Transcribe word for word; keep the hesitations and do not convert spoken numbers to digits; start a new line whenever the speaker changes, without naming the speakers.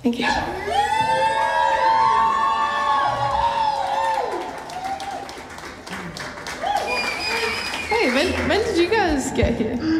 Thank you. Hey, when, when did you guys get here?